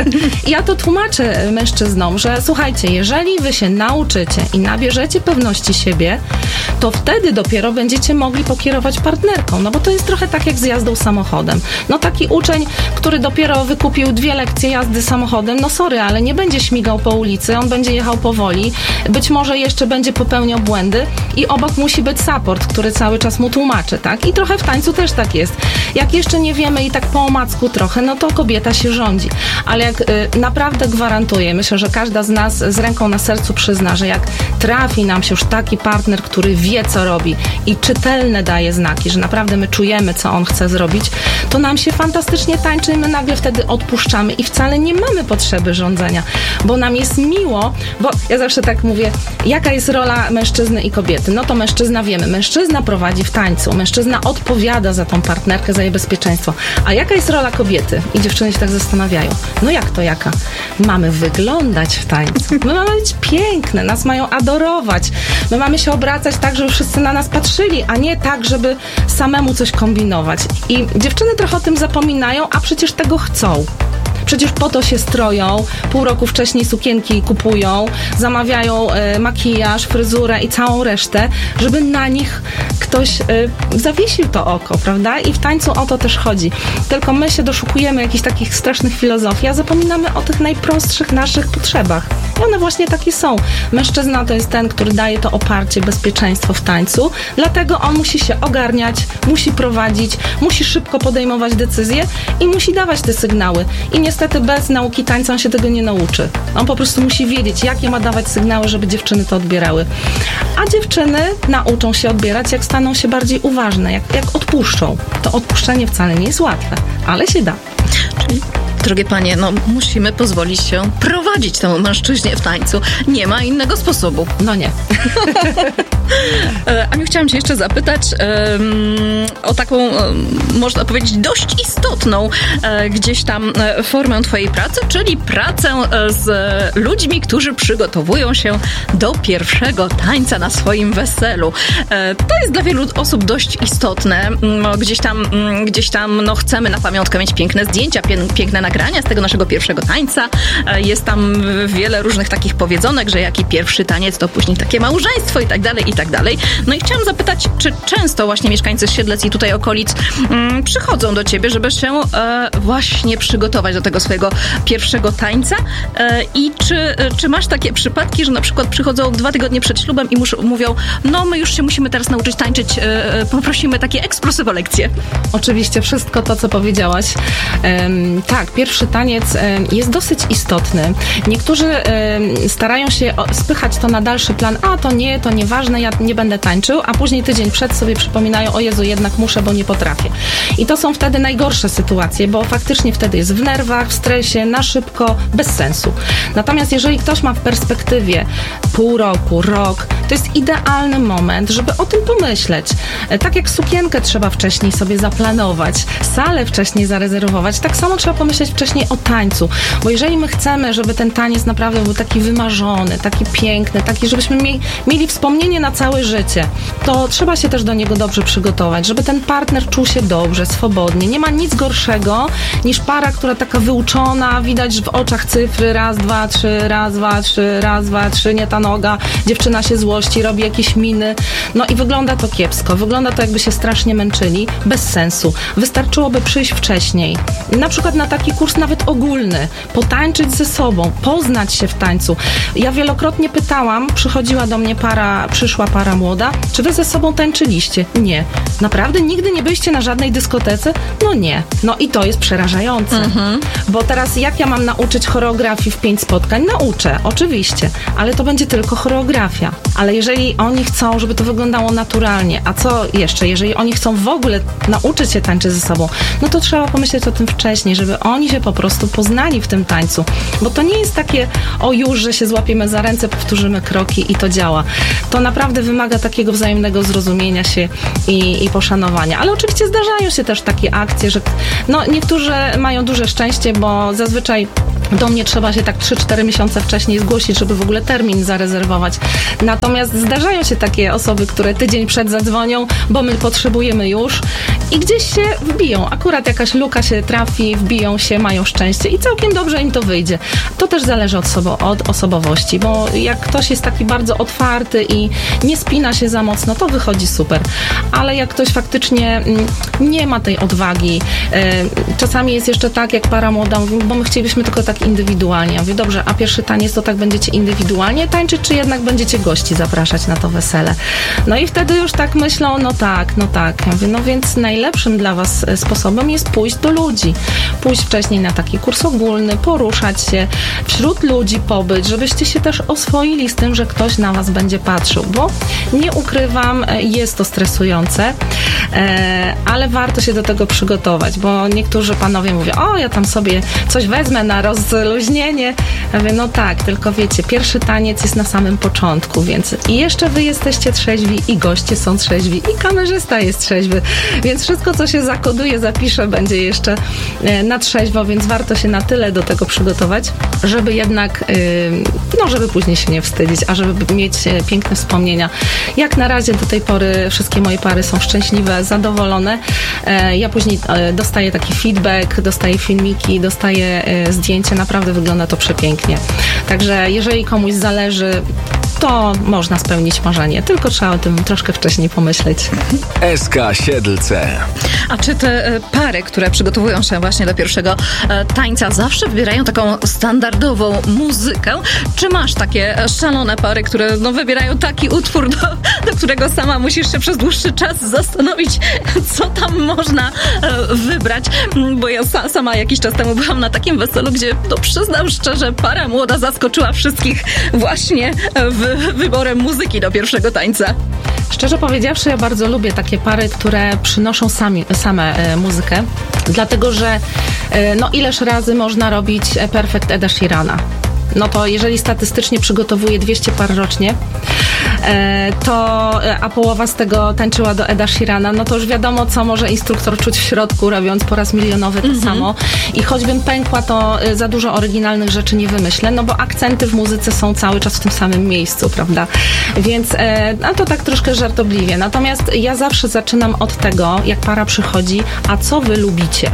Ja to tłumaczę mężczyznom, że słuchajcie, jeżeli wy się nauczycie i nabierzecie pewności siebie, to wtedy dopiero będziecie mogli pokierować partnerką, no bo to jest trochę tak jak z jazdą samochodem. No taki uczeń, który dopiero wykupił dwie lekcje jazdy samochodem, no sorry, ale nie będzie śmigał po ulicy, on będzie jechał powoli, być może jeszcze będzie popełniał błędy i obok musi być support, który cały czas mu tłumaczy, tak? I trochę w tańcu też tak jest. Jak jeszcze nie wiemy i tak po omacku trochę, no to kobieta się rządzi. Ale jak y, naprawdę gwarantuję, myślę, że każda z nas z ręką na sercu przyzna, że jak trafi nam się już taki partner, który wie, co robi i czytelne daje znaki, że naprawdę my czujemy, co on chce zrobić, to nam się fantastycznie tańczy i my nagle wtedy odpuszczamy i wcale nie mamy potrzeby rządzenia, bo nam jest miło, bo ja zawsze tak mówię, jaka jest rola mężczyzny i kobiety? No to mężczyzna wiemy, mężczyzna prowadzi w tańcu, mężczyzna odpowiada za tą partnerkę, za jej bezpieczeństwo. A jaka jest rola kobiety? I dziewczyny się tak zastanawiają. No jak to jaka? Mamy wyglądać w tańcu. My mamy być piękne, nas mają adorować. My mamy się obracać tak, żeby wszyscy na nas patrzyli, a nie tak, żeby samemu coś kombinować. I dziewczyny trochę o tym zapominają, a przecież tego chcą. Przecież po to się stroją, pół roku wcześniej sukienki kupują, zamawiają e, makijaż, fryzurę i całą resztę, żeby na nich ktoś e, zawiesił to oko, prawda? I w tańcu o to też chodzi. Tylko my się doszukujemy jakichś takich strasznych filozofii, a zapominamy o tych najprostszych naszych potrzebach. I one właśnie takie są. Mężczyzna to jest ten, który daje to oparcie, bezpieczeństwo w tańcu, dlatego on musi się ogarniać, musi prowadzić, musi szybko podejmować decyzje i musi dawać te sygnały. I niestety bez nauki tańca on się tego nie nauczy. On po prostu musi wiedzieć, jakie ma dawać sygnały, żeby dziewczyny to odbierały. A dziewczyny nauczą się odbierać, jak staną się bardziej uważne, jak, jak odpuszczą. To odpuszczenie wcale nie jest łatwe, ale się da. Czyli, drogie panie, no musimy pozwolić się prowadzić temu mężczyźnie w tańcu. Nie ma innego sposobu. No nie. Aniu, chciałam cię jeszcze zapytać um, o taką, um, można powiedzieć, dość istotną um, gdzieś tam um, formę twojej pracy, czyli pracę z ludźmi, którzy przygotowują się do pierwszego tańca na swoim weselu. Um, to jest dla wielu osób dość istotne. Um, gdzieś tam, um, gdzieś tam no, chcemy na pamiątkę mieć piękne zdjęcia, pie- piękne nagrania z tego naszego pierwszego tańca. Um, jest tam wiele różnych takich powiedzonek, że jaki pierwszy taniec, to później takie małżeństwo i tak dalej, i tak dalej. No i chciałam zapytać, czy często właśnie mieszkańcy Siedlec i tutaj okolic mm, przychodzą do ciebie, żeby się e, właśnie przygotować do tego swojego pierwszego tańca e, i czy, czy masz takie przypadki, że na przykład przychodzą dwa tygodnie przed ślubem i musz, mówią, no my już się musimy teraz nauczyć tańczyć, e, poprosimy takie ekspresowe lekcje. Oczywiście wszystko to, co powiedziałaś. Um, tak, pierwszy taniec um, jest dosyć istotny. Niektórzy um, starają się o, spychać to na dalszy plan, a to nie, to nieważne, ja nie będę tańczył, a później tydzień przed sobie przypominają, o Jezu, jednak muszę, bo nie potrafię. I to są wtedy najgorsze sytuacje, bo faktycznie wtedy jest w nerwach, w stresie, na szybko, bez sensu. Natomiast jeżeli ktoś ma w perspektywie pół roku, rok, to jest idealny moment, żeby o tym pomyśleć. Tak jak sukienkę trzeba wcześniej sobie zaplanować, salę wcześniej zarezerwować, tak samo trzeba pomyśleć wcześniej o tańcu, bo jeżeli my chcemy, żeby ten taniec naprawdę był taki wymarzony, taki piękny, taki, żebyśmy mieli, mieli wspomnienie na całe życie, to trzeba się też do niego dobrze przygotować, żeby ten partner czuł się dobrze, swobodnie. Nie ma nic gorszego niż para, która taka wyuczona, widać w oczach cyfry, raz, dwa, trzy, raz, dwa, trzy, raz, dwa, trzy, nie ta noga, dziewczyna się złoży, złości, robi jakieś miny, no i wygląda to kiepsko, wygląda to jakby się strasznie męczyli, bez sensu. Wystarczyłoby przyjść wcześniej, na przykład na taki kurs nawet ogólny, potańczyć ze sobą, poznać się w tańcu. Ja wielokrotnie pytałam, przychodziła do mnie para, przyszła para młoda, czy wy ze sobą tańczyliście? Nie. Naprawdę? Nigdy nie byliście na żadnej dyskotece? No nie. No i to jest przerażające. Mhm. Bo teraz jak ja mam nauczyć choreografii w pięć spotkań? Nauczę, oczywiście, ale to będzie tylko choreografia. Ale jeżeli oni chcą, żeby to wyglądało naturalnie, a co jeszcze, jeżeli oni chcą w ogóle nauczyć się tańczyć ze sobą, no to trzeba pomyśleć o tym wcześniej, żeby oni się po prostu poznali w tym tańcu. Bo to nie jest takie, o już, że się złapiemy za ręce, powtórzymy kroki i to działa. To naprawdę wymaga takiego wzajemnego zrozumienia się i, i poszanowania. Ale oczywiście zdarzają się też takie akcje, że no niektórzy mają duże szczęście, bo zazwyczaj do mnie trzeba się tak trzy cztery miesiące wcześniej zgłosić, żeby w ogóle termin zarezerwować. Natomiast zdarzają się takie osoby, które tydzień przed zadzwonią, bo my potrzebujemy już i gdzieś się wbiją. Akurat jakaś luka się trafi, wbiją się, mają szczęście i całkiem dobrze im to wyjdzie. To też zależy od, sobo- od osobowości, bo jak ktoś jest taki bardzo otwarty i nie spina się za mocno, to wychodzi super. Ale jak ktoś faktycznie nie ma tej odwagi, czasami jest jeszcze tak, jak para młoda mówi, bo my chcielibyśmy tylko tak indywidualnie. Ja mówię, dobrze, a pierwszy taniec to tak będziecie indywidualnie tańczyć, czy jednak będziecie gości zapraszać na to wesele? No i wtedy już tak myślą, no tak, no tak. Ja mówię, no więc najlepszym dla was sposobem jest pójść do ludzi. Pójść wcześniej na taki kurs ogólny, poruszać się, wśród ludzi pobyć, żebyście się też oswoili z tym, że ktoś na was będzie patrzył, bo nie ukrywam, jest to stresujące, ale warto się do tego przygotować, bo niektórzy panowie mówią, o, ja tam sobie coś wezmę na rozluźnienie. Ja mówię, no tak, tylko wiecie, pierwszy taniec jest na samym początku, więc i jeszcze wy jesteście trzeźwi, i goście są trzeźwi, i kamerzysta jest trzeźwy, więc wszystko, co się zakoduje, zapisze, będzie jeszcze na trzeźwo, więc warto się na tyle do tego przygotować, żeby jednak, no, żeby później się nie wstydzić, a żeby mieć piękne wspomnienia. Jak na razie do tej pory wszystkie moje pary są szczęśliwe, zadowolone. Ja później dostaję taki feedback, dostaję filmiki, dostaję zdjęcie, naprawdę wygląda to przepięknie. Także jeżeli komuś zależy, to można spełnić marzenie, tylko trzeba o tym troszkę wcześniej pomyśleć. S K Siedlce. A czy te pary, które przygotowują się właśnie do pierwszego tańca, zawsze wybierają taką standardową muzykę? Czy masz takie szalone pary, które no, wybierają taki utwór, do, do którego sama musisz się przez dłuższy czas zastanowić, co tam można wybrać? Bo ja sa, sama jakiś czas temu byłam na takim weselu, gdzie no, przyznam szczerze, para młoda zaskoczyła wszystkich właśnie w wyborem muzyki do pierwszego tańca. Szczerze powiedziawszy, ja bardzo lubię takie pary, które przynoszą sami, same e, muzykę, dlatego że e, no ileż razy można robić Perfect Eda Sheerana. No to jeżeli statystycznie przygotowuję dwieście par rocznie, e, to, a połowa z tego tańczyła do Eda Sheerana, no to już wiadomo, co może instruktor czuć w środku, robiąc po raz milionowy to mm-hmm. samo. I choćbym pękła, to za dużo oryginalnych rzeczy nie wymyślę, no bo akcenty w muzyce są cały czas w tym samym miejscu, prawda? Więc e, no to tak troszkę żartobliwie. Natomiast ja zawsze zaczynam od tego, jak para przychodzi, a co wy lubicie?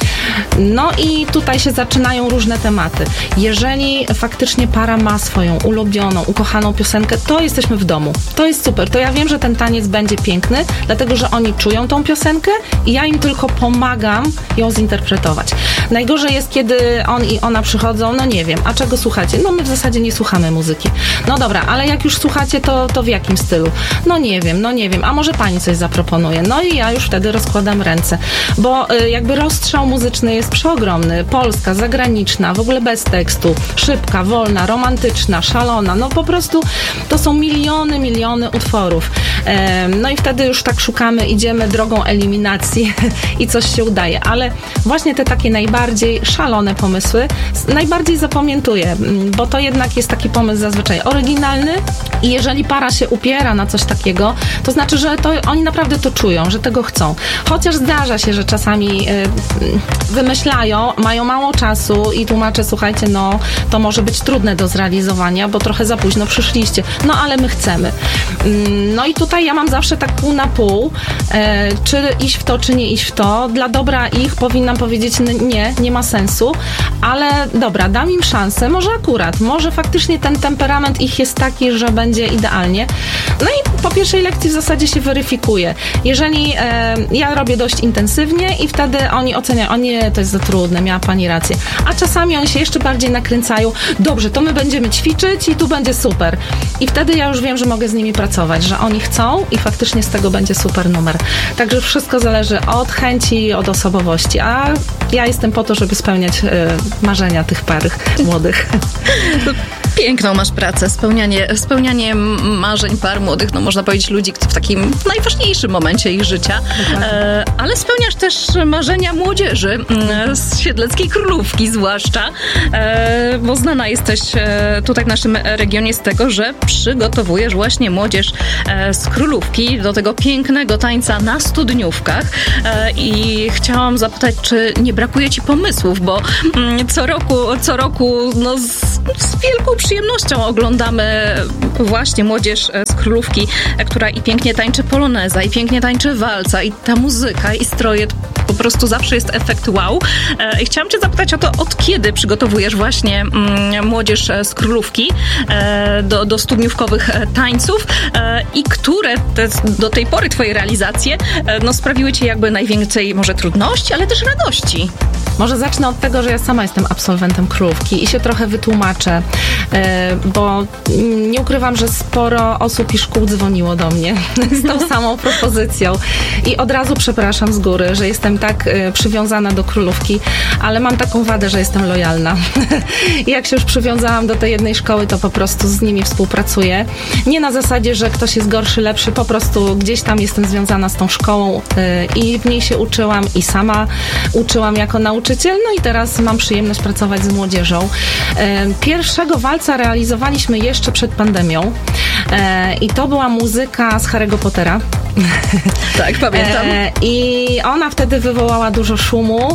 No i tutaj się zaczynają różne tematy. Jeżeli faktycznie para ma swoją ulubioną, ukochaną piosenkę, to jesteśmy w domu. To jest super. To ja wiem, że ten taniec będzie piękny, dlatego że oni czują tą piosenkę i ja im tylko pomagam ją zinterpretować. Najgorzej jest, kiedy on i ona przychodzą, no nie wiem, a czego słuchacie? No my w zasadzie nie słuchamy muzyki. No dobra, ale jak już słuchacie, to, to w jakim stylu? No nie wiem, no nie wiem, a może pani coś zaproponuje? No i ja już wtedy rozkładam ręce, bo y, jakby rozstrzał muzyczny jest przeogromny. Polska, zagraniczna, w ogóle bez tekstu, szybka, wolna, romantyczna, szalona, no po prostu to są miliony, miliony utworów. E, no i wtedy już tak szukamy, idziemy drogą eliminacji i coś się udaje, ale właśnie te takie najbardziej szalone pomysły najbardziej zapamiętuję, bo to jednak jest taki pomysł zazwyczaj oryginalny i jeżeli para się upiera na coś takiego, to znaczy, że to oni naprawdę to czują, że tego chcą. Chociaż zdarza się, że czasami y, wymyślają, mają mało czasu i tłumaczę, słuchajcie, no to może być trudne do zrealizowania, bo trochę za późno przyszliście. No ale my chcemy. No i tutaj ja mam zawsze tak pół na pół, e, czy iść w to, czy nie iść w to. Dla dobra ich powinnam powiedzieć nie, nie ma sensu, ale dobra, dam im szansę, może akurat, może faktycznie ten temperament ich jest taki, że będzie idealnie. No i po pierwszej lekcji w zasadzie się weryfikuje. Jeżeli e, ja robię dość intensywnie i wtedy oni oceniają, o nie, to jest za trudne, miała pani rację. A czasami oni się jeszcze bardziej nakręcają, dobrze, to my będziemy ćwiczyć i tu będzie super. I wtedy ja już wiem, że mogę z nimi pracować, że oni chcą i faktycznie z tego będzie super numer. Także wszystko zależy od chęci, od osobowości, a ja jestem po to, żeby spełniać y, marzenia tych par młodych. Piękną masz pracę, spełnianie, spełnianie marzeń par młodych, no można powiedzieć ludzi w takim najważniejszym momencie ich życia, e, ale spełniasz też marzenia młodzieży e, z Siedleckiej Królówki zwłaszcza, e, bo znana jesteś e, tutaj w naszym regionie z tego, że przygotowujesz właśnie młodzież e, z Królówki do tego pięknego tańca na studniówkach e, i chciałam zapytać, czy nie brakuje ci pomysłów, bo mm, co roku, co roku no, z, z wielką przyjemnością oglądamy właśnie młodzież z Królówki, która i pięknie tańczy poloneza, i pięknie tańczy walca, i ta muzyka, i stroje, po prostu zawsze jest efekt wow. I chciałam cię zapytać o to, od kiedy przygotowujesz właśnie mm, młodzież z Królówki e, do, do studniówkowych tańców e, i które te, do tej pory twoje realizacje e, no, sprawiły ci jakby najwięcej może trudności, ale też radości. Może zacznę od tego, że ja sama jestem absolwentem Królówki i się trochę wytłumaczę, bo nie ukrywam, że sporo osób i szkół dzwoniło do mnie z tą samą propozycją i od razu przepraszam z góry, że jestem tak przywiązana do Królówki, ale mam taką wadę, że jestem lojalna. I jak się już przywiązałam do tej jednej szkoły, to po prostu z nimi współpracuję. Nie na zasadzie, że ktoś jest gorszy, lepszy, po prostu gdzieś tam jestem związana z tą szkołą i w niej się uczyłam i sama uczyłam jako nauczyciel. No i teraz mam przyjemność pracować z młodzieżą. Pierwszego walca realizowaliśmy jeszcze przed pandemią i to była muzyka z Harry'ego Pottera. Tak, pamiętam. I ona wtedy wywołała dużo szumu.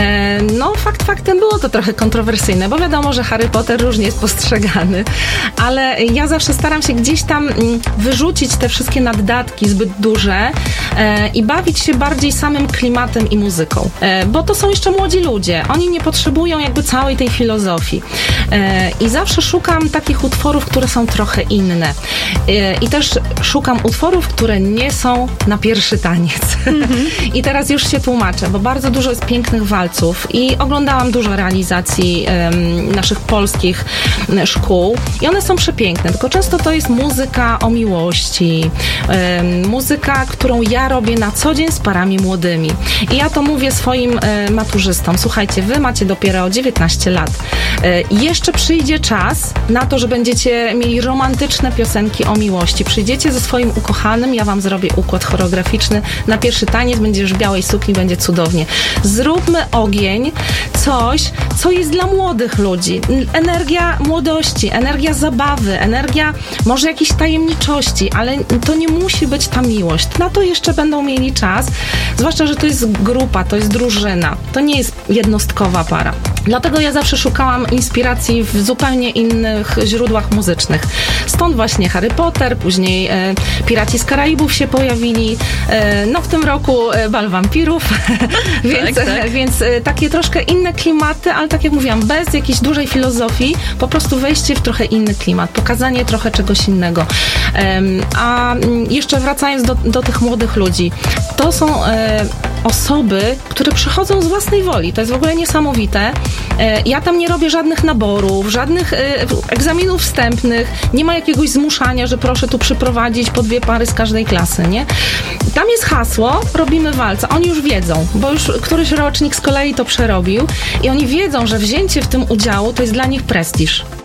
No fakt faktem było to trochę kontrowersyjne, bo wiadomo, że Harry Potter różnie jest postrzegany, ale ja zawsze staram się gdzieś tam wyrzucić te wszystkie naddatki zbyt duże i bawić się bardziej samym klimatem i muzyką, bo to są jeszcze młodzi ludzie. Oni nie potrzebują jakby całej tej filozofii. I zawsze szukam takich utworów, które są trochę inne. I też szukam utworów, które nie są na pierwszy taniec. Mm-hmm. I teraz już się tłumaczę, bo bardzo dużo jest pięknych walców i oglądałam dużo realizacji um, naszych polskich szkół i one są przepiękne, tylko często to jest muzyka o miłości, um, muzyka, którą ja robię na co dzień z parami młodymi. I ja to mówię swoim um, maturzystom, słuchajcie, wy macie dopiero dziewiętnaście lat. Um, jeszcze przyjdzie czas na to, że będziecie mieli romantyczne piosenki o miłości. Przyjdziecie ze swoim ukochanym, ja wam zrobię układ choreograficzny, na pierwszy taniec będziesz w białej sukni, będzie cudownie. Zróbmy ogień, coś, co jest dla młodych ludzi. Energia młodości, energia zabawy, energia może jakiejś tajemniczości, ale to nie musi być ta miłość. Na to jeszcze będą mieli czas, zwłaszcza, że to jest grupa, to jest drużyna, to nie jest jednostkowa para. Dlatego ja zawsze szukałam inspiracji w zupełnie innych źródłach muzycznych. Stąd właśnie Harry Potter, później e, Piraci z Karaibów się pojawili, e, no w tym roku e, Bal Wampirów, więc, tak, tak. więc e, takie troszkę inne klimaty, ale tak jak mówiłam, bez jakiejś dużej filozofii, po prostu wejście w trochę inny klimat, pokazanie trochę czegoś innego. E, a jeszcze wracając do, do tych młodych ludzi, to są e, osoby, które przychodzą z własnej woli, to jest w ogóle niesamowite. Ja tam nie robię żadnych naborów, żadnych egzaminów wstępnych, nie ma jakiegoś zmuszania, że proszę tu przyprowadzić po dwie pary z każdej klasy, nie? Tam jest hasło, robimy walca. Oni już wiedzą, bo już któryś rocznik z kolei to przerobił i oni wiedzą, że wzięcie w tym udziału to jest dla nich prestiż.